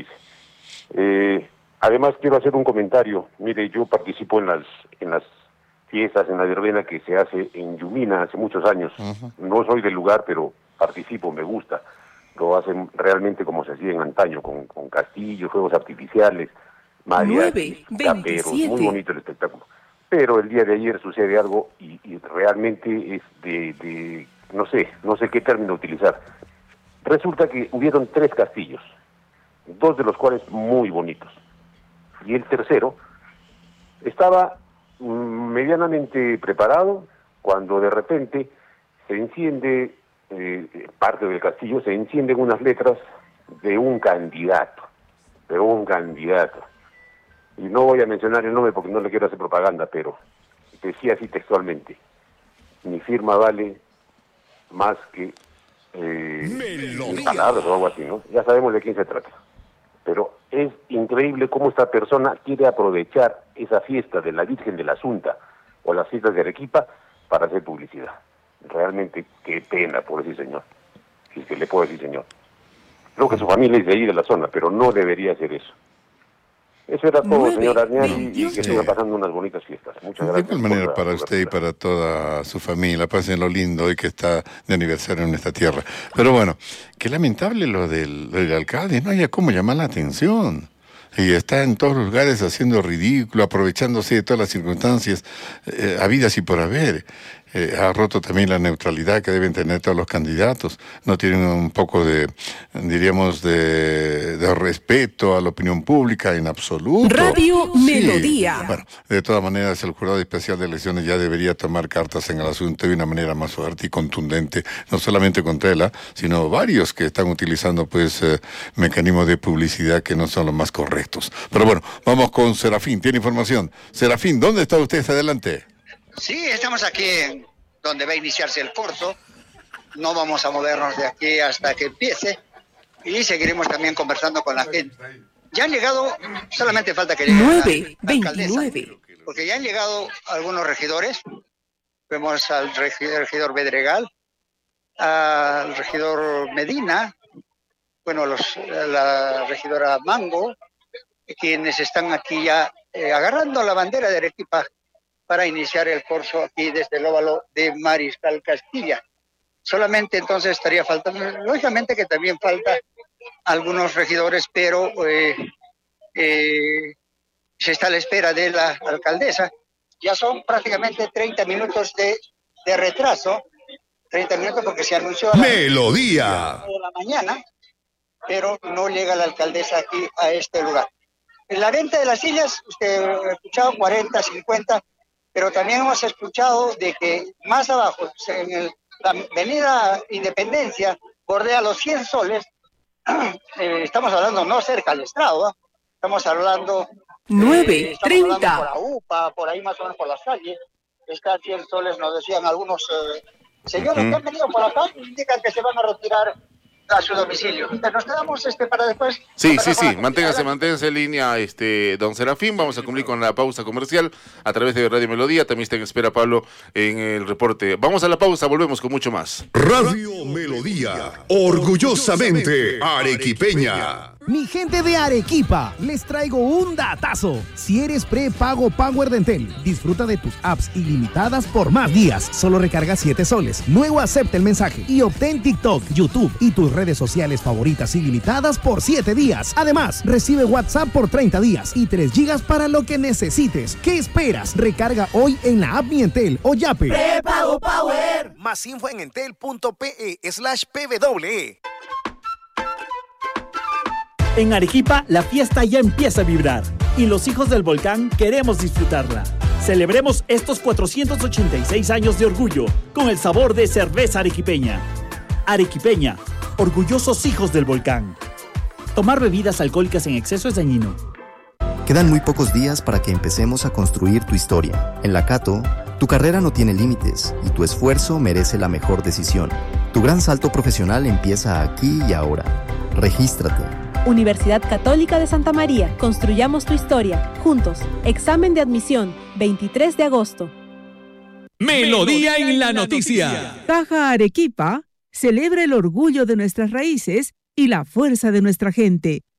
dice. Además, quiero hacer un comentario. Mire, yo participo en las fiestas, en la verbena que se hace en Yumina hace muchos años. Uh-huh. No soy del lugar, pero participo, me gusta. Lo hacen realmente como se hacía en antaño, con castillos, fuegos artificiales, mariachis, caperos, muy bonito el espectáculo. Pero el día de ayer sucede algo y realmente es de no sé qué término utilizar. Resulta que hubieron 3 castillos, 2 de los cuales muy bonitos. Y el tercero estaba medianamente preparado cuando de repente se enciende, parte del castillo, se encienden unas letras de un candidato. Y no voy a mencionar el nombre porque no le quiero hacer propaganda, pero decía así textualmente: mi firma vale más que mis palabras o algo así, ¿no? Ya sabemos de quién se trata. Pero es increíble cómo esta persona quiere aprovechar esa fiesta de la Virgen de la Asunta o las fiestas de Arequipa para hacer publicidad. Realmente, qué pena por ese señor, si es que le puedo decir señor. Creo que su familia es de ahí, de la zona, pero no debería hacer eso. Eso era todo, señor Arniari, y que siga pasando unas bonitas fiestas. Muchas gracias. De igual manera para usted y para toda su familia. Pasen lo lindo hoy que está de aniversario en esta tierra. Pero bueno, qué lamentable lo del alcalde. No haya cómo llamar la atención. Y está en todos los lugares haciendo ridículo, aprovechándose de todas las circunstancias habidas y por haber. Ha roto también la neutralidad que deben tener todos los candidatos. No tienen un poco de respeto a la opinión pública en absoluto. Radio Melodía. Bueno, de todas maneras, el Jurado Especial de Elecciones ya debería tomar cartas en el asunto de una manera más fuerte y contundente, no solamente contra él, sino varios que están utilizando mecanismos de publicidad que no son los más correctos. Pero bueno, vamos con Serafín, tiene información. Serafín, ¿dónde está usted? Adelante. Sí, estamos aquí donde va a iniciarse el corso. No vamos a movernos de aquí hasta que empiece y seguiremos también conversando con la gente. Ya han llegado, solamente falta que llegue la alcaldesa, porque ya han llegado algunos regidores. Vemos al regidor Bedregal, al regidor Medina, bueno, la regidora Mango, quienes están aquí ya agarrando la bandera de Arequipa para iniciar el curso aquí desde el óvalo de Mariscal Castilla. Solamente entonces estaría faltando, lógicamente que también falta algunos regidores, pero se está a la espera de la alcaldesa. Ya son prácticamente 30 minutos de retraso, 30 minutos porque se anunció a Melodía de la mañana, pero no llega la alcaldesa aquí a este lugar. En la venta de las sillas, usted ha escuchado 40, 50, pero también hemos escuchado de que más abajo, en la avenida Independencia, bordea los 100 soles, estamos hablando no cerca al estrado, ¿eh? Estamos hablando 9:30 por la UPA, por ahí más o menos por las calles, está 100 soles, nos decían algunos señores que han venido por acá, indican que se van a retirar a su domicilio. Nos quedamos para después. Sí, manténgase en línea, don Serafín. Vamos a cumplir con la pausa comercial a través de Radio Melodía. También está en espera Pablo en el reporte. Vamos a la pausa, volvemos con mucho más. Radio Melodía, orgullosamente arequipeña. Mi gente de Arequipa, les traigo un datazo. Si eres prepago Power de Entel, disfruta de tus apps ilimitadas por más días. Solo recarga 7 soles. Luego acepta el mensaje y obtén TikTok, YouTube y tus redes sociales favoritas ilimitadas por 7 días. Además, recibe WhatsApp por 30 días y 3 gigas para lo que necesites. ¿Qué esperas? Recarga hoy en la app Mi Entel o Yape. Prepago Power. Más info en entel.pe/pwe. En Arequipa, la fiesta ya empieza a vibrar y los hijos del volcán queremos disfrutarla. Celebremos estos 486 años de orgullo con el sabor de cerveza arequipeña. Arequipeña, orgullosos hijos del volcán. Tomar bebidas alcohólicas en exceso es dañino. Quedan muy pocos días para que empecemos a construir tu historia. En la Cato, tu carrera no tiene límites y tu esfuerzo merece la mejor decisión. Tu gran salto profesional empieza aquí y ahora. Regístrate. Universidad Católica de Santa María. Construyamos tu historia. Juntos. Examen de admisión, 23 de agosto. Melodía en la noticia. Caja Arequipa celebra el orgullo de nuestras raíces y la fuerza de nuestra gente.